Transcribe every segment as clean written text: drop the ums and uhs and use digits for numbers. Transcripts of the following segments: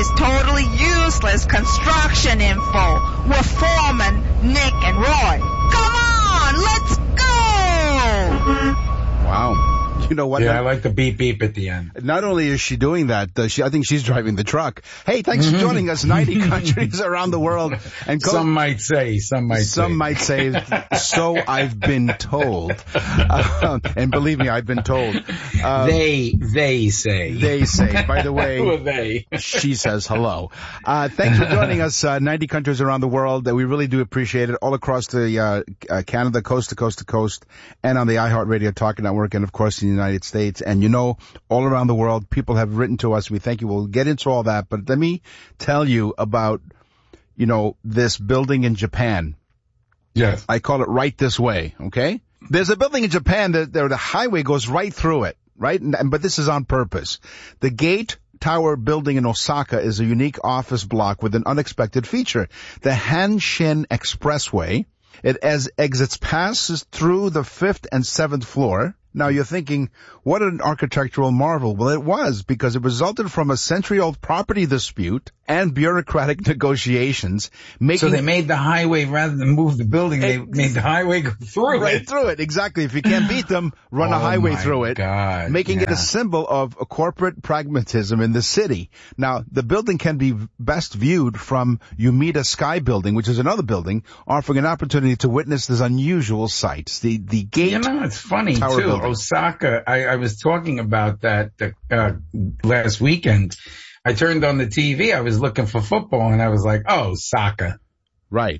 is totally useless construction info with Foreman, Nick, and Roy. Come on, let's go! Wow. You know what? Yeah, I like the beep beep at the end. Not only is she doing that, I think she's driving the truck. Hey, thanks for joining us. 90 countries around the world. And some might say, so I've been told. And believe me, I've been told. They say. By the way, who are they? She says hello. Thanks for joining us. 90 countries around the world. We really do appreciate it. All across the Canada, coast to coast to coast, and on the iHeartRadio Talk Network, and of course in the United States. And all around the world, people have written to us. We thank you. We'll get into all that. But let me tell you about, this building in Japan. Yes. I call it Right This Way, okay? There's a building in Japan that the highway goes right through it, right? But this is on purpose. The Gate Tower building in Osaka is a unique office block with an unexpected feature. The Hanshin Expressway, it as exits passes through the 5th and 7th floor. Now you're thinking, what an architectural marvel. Well, it was, because it resulted from a century-old property dispute and bureaucratic negotiations. So they made the highway, rather than move the building, they made the highway go through right through it, exactly. If you can't beat them, run a highway through it, making it a symbol of a corporate pragmatism in the city. Now, the building can be best viewed from Umeda Sky Building, which is another building, offering an opportunity to witness this unusual sight. The Gate it's funny, Tower too. building. Osaka, I was talking about that last weekend. I turned on the TV. I was looking for football, and I was like, oh, Osaka. Right.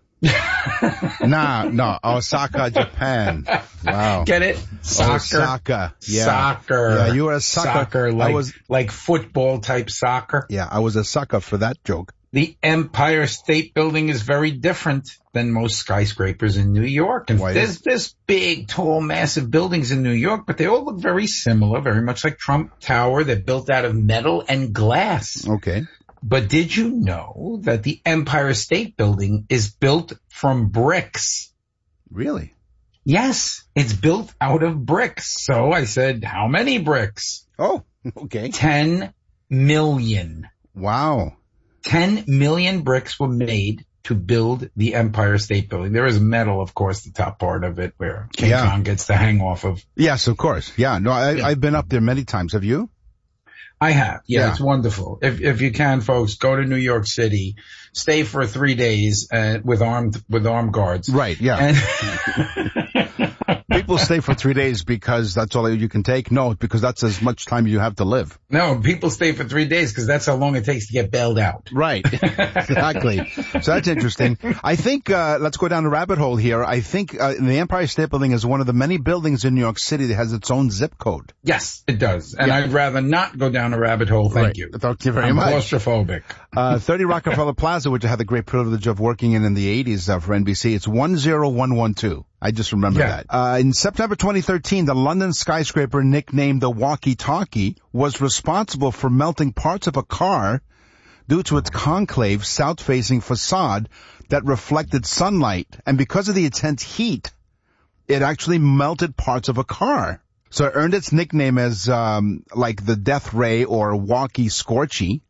No, Osaka, Japan. Wow. Get it? Soccer. Osaka. Yeah. Soccer. Yeah, you were a sucker. Like football type soccer. Yeah, I was a sucker for that joke. The Empire State Building is very different than most skyscrapers in New York. And there's big, tall, massive buildings in New York, but they all look very similar, very much like Trump Tower. They're built out of metal and glass. Okay. But did you know that the Empire State Building is built from bricks? Really? Yes, it's built out of bricks. So I said, how many bricks? Oh, okay. 10 million. Wow. 10 million bricks were made to build the Empire State Building. There is metal, of course, the top part of it where King Kong gets to hang off of. Yes, of course. Yeah. No, I've been up there many times. Have you? I have. Yeah, it's wonderful. If you can, folks, go to New York City, stay for 3 days with armed guards. Right. Yeah. People stay for 3 days because that's all you can take. No, because that's as much time you have to live. No, people stay for 3 days because that's how long it takes to get bailed out. Right. Exactly. So that's interesting. I think, let's go down the rabbit hole here. I think the Empire State Building is one of the many buildings in New York City that has its own zip code. Yes, it does. And I'd rather not go down a rabbit hole. Thank you. Thank you very much. I'm claustrophobic. 30 Rockefeller Plaza, which I had the great privilege of working in the 80s for NBC. It's 10112. I just remember that. In September 2013, the London skyscraper nicknamed the Walkie Talkie was responsible for melting parts of a car due to its concave south-facing facade that reflected sunlight. And because of the intense heat, it actually melted parts of a car. So it earned its nickname as like the Death Ray or Walkie Scorchy.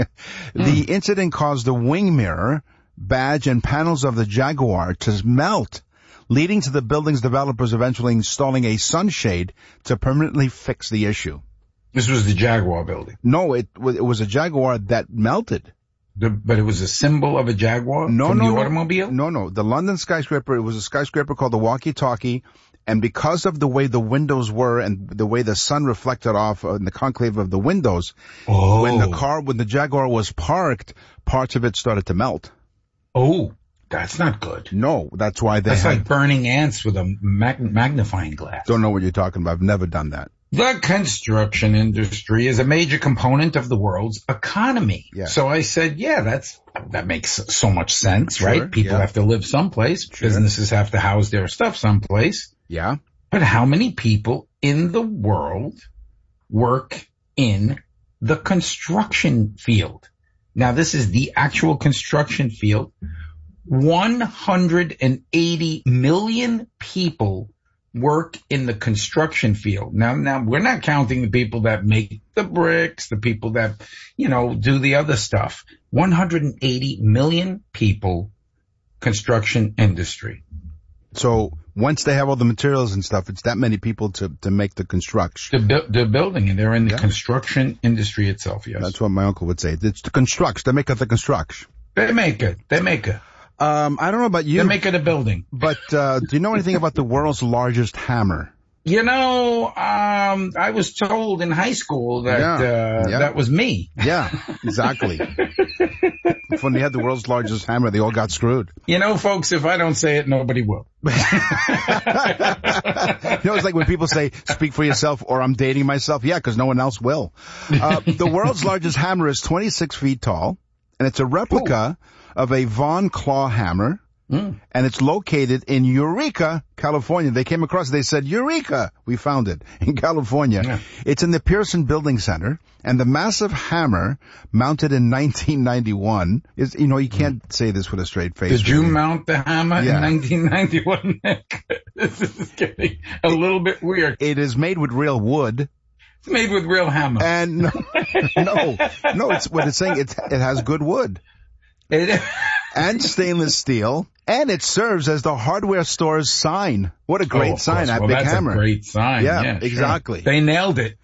The incident caused the wing mirror, badge, and panels of the Jaguar to melt, leading to the building's developers eventually installing a sunshade to permanently fix the issue. This was the Jaguar building? No, it was a Jaguar that melted. But it was a symbol of a Jaguar from the automobile? No. The London skyscraper, it was a skyscraper called the Walkie Talkie, and because of the way the windows were and the way the sun reflected off in the concave of the windows, when the Jaguar was parked, parts of it started to melt. Oh. That's not good. No, that's why That's like burning ants with a magnifying glass. Don't know what you're talking about. I've never done that. The construction industry is a major component of the world's economy. Yeah. So I said, that makes so much sense, right? People have to live someplace. Sure. Businesses have to house their stuff someplace. Yeah. But how many people in the world work in the construction field? Now, this is the actual construction field. 180 million people work in the construction field. Now we're not counting the people that make the bricks, the people that, do the other stuff. 180 million people, construction industry. So once they have all the materials and stuff, it's that many people to make the construction. The building, and they're in the construction industry itself, yes. That's what my uncle would say. It's the construction. They make it the construction. They make it. I don't know about you. They make it a building. But do you know anything about the world's largest hammer? I was told in high school that that was me. Yeah, exactly. When they had the world's largest hammer, they all got screwed. Folks, if I don't say it, nobody will. It's like when people say, speak for yourself, or I'm dating myself. Yeah, because no one else will. The world's largest hammer is 26 feet tall, and it's a replica of a Von Claw hammer. And it's located in Eureka, California. They came across it. They said, Eureka! We found it in California. Yeah. It's in the Pearson Building Center. And the massive hammer, mounted in 1991, is, you can't say this with a straight face. Did you mount the hammer in 1991, Nick? This is getting a little bit weird. It is made with real wood. It's made with real hammer. And no, it's what it's saying. It has good wood. And stainless steel. And it serves as the hardware store's sign. What a great sign, that big hammer. That's a great sign. Yeah, exactly. They nailed it.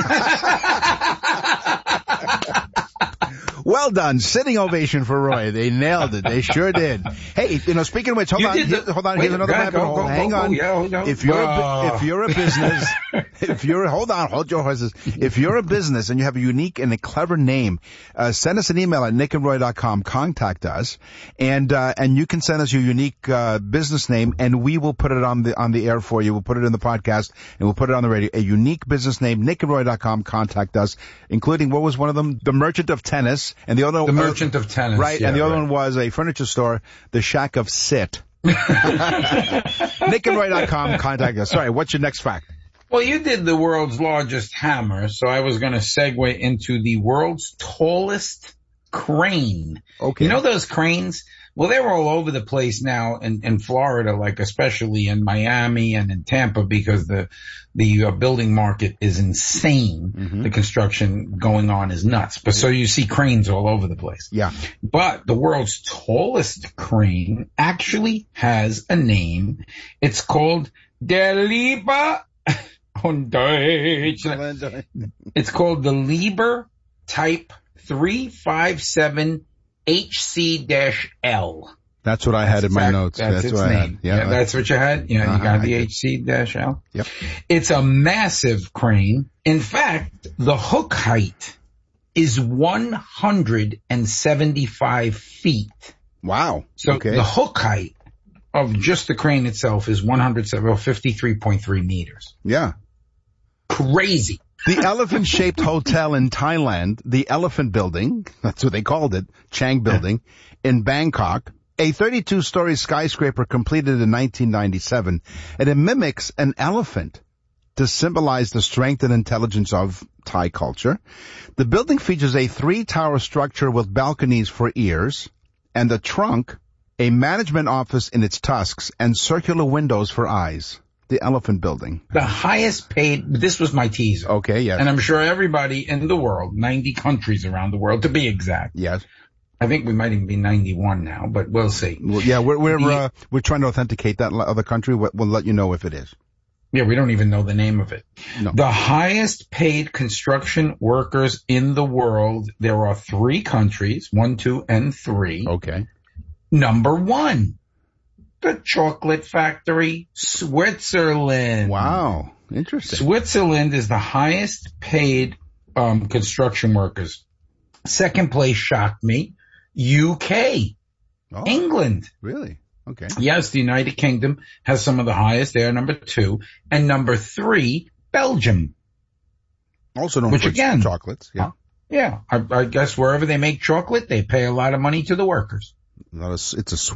Well done. Sitting ovation for Roy. They nailed it. They sure did. Hey, speaking of which, hold on. Here's another rabbit hole. Hang on. If you're a business, hold your horses. If you're a business and you have a unique and a clever name, send us an email at nickandroy.com. Contact us, and you can send us your unique business name, and we will put it on the air for you. We'll put it in the podcast, and we'll put it on the radio. A unique business name, nickandroy.com. Contact us, including, what was one of them? The Merchant of Tennis. And the other one, Merchant of Tennis. Right, and the other one was a furniture store, the Shack of Sit. nickandroy.com, contact us. Sorry, what's your next fact? Well, you did the world's largest hammer, so I was going to segue into the world's tallest crane. Okay. You know those cranes? Well, they're all over the place now in Florida, like especially in Miami and in Tampa, because the building market is insane. Mm-hmm. The construction going on is nuts. But so you see cranes all over the place. Yeah. But the world's tallest crane actually has a name. It's called Der Lieber on Deutsch. It's called the Lieber Type 357 HC-L. That's what I had in my notes. That's what I had. Yeah, that's what you had? Yeah, you got the HC-L. Yep. It's a massive crane. In fact, the hook height is 175 feet. Wow. So the hook height of just the crane itself is 53.3 meters. Yeah. Crazy. The elephant-shaped hotel in Thailand, the Elephant Building, that's what they called it, Chang Building, in Bangkok, a 32-story skyscraper completed in 1997, and it mimics an elephant to symbolize the strength and intelligence of Thai culture. The building features a 3-tower structure with balconies for ears, and the trunk, a management office in its tusks, and circular windows for eyes. The Elephant Building. The highest paid, this was my teaser. Okay, yes. And I'm sure everybody in the world, 90 countries around the world to be exact. Yes. I think we might even be 91 now, but we'll see. Well, yeah, we're trying to authenticate that other country. We'll let you know if it is. Yeah, we don't even know the name of it. No. The highest paid construction workers in the world, there are 3 countries, 1, 2, and 3. Okay. Number 1. The chocolate factory, Switzerland. Wow. Interesting. Switzerland is the highest paid construction workers. Second place shocked me. UK. Oh, England. Really? Okay. Yes, the United Kingdom has some of the highest. They are number 2. And number 3, Belgium. Also known for chocolates. Yeah. Yeah. I guess wherever they make chocolate, they pay a lot of money to the workers. It's a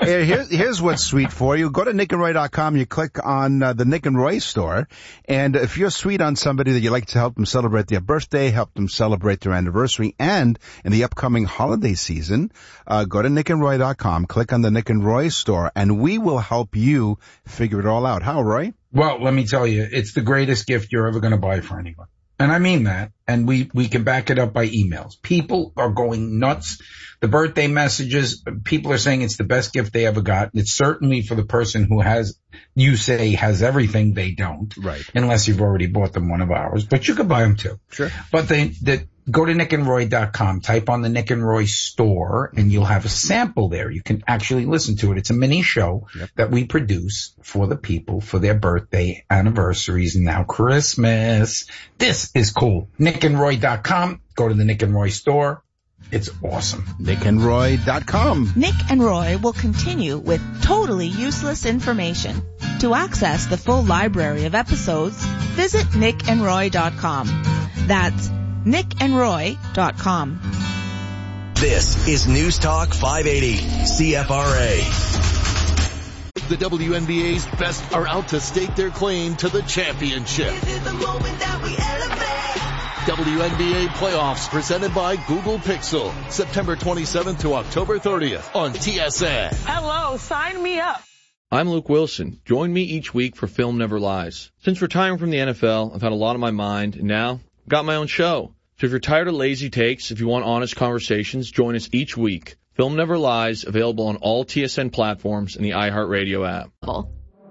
Here's what's sweet for you. Go to nickandroy.com. You click on the Nick and Roy store. And if you're sweet on somebody that you like to help them celebrate their birthday, help them celebrate their anniversary, and in the upcoming holiday season, go to nickandroy.com, click on the Nick and Roy store, and we will help you figure it all out. How, Roy? Well, let me tell you, it's the greatest gift you're ever going to buy for anyone. And I mean that. And we can back it up by emails. People are going nuts. The birthday messages, people are saying it's the best gift they ever got. It's certainly for the person who has everything. They don't. Right. Unless you've already bought them one of ours. But you could buy them too. Sure. But go to nickandroy.com, type on the Nick and Roy store, and you'll have a sample there. You can actually listen to it. It's a mini show that we produce for the people for their birthday, anniversaries, and now Christmas. This is cool. nickandroy.com. Go to the Nick and Roy store. It's awesome. nickandroy.com. Nick and Roy will continue with totally useless information. To access the full library of episodes, visit nickandroy.com. That's nickandroy.com. This is News Talk 580, CFRA. The WNBA's best are out to stake their claim to the championship. This is the moment that we elevate. WNBA playoffs presented by Google Pixel, September 27th to October 30th on TSN. Hello, sign me up. I'm Luke Wilson. Join me each week for Film Never Lies. Since retiring from the NFL, I've had a lot on my mind, and now I've got my own show. So if you're tired of lazy takes, if you want honest conversations, join us each week. Film Never Lies, available on all TSN platforms and the iHeartRadio app.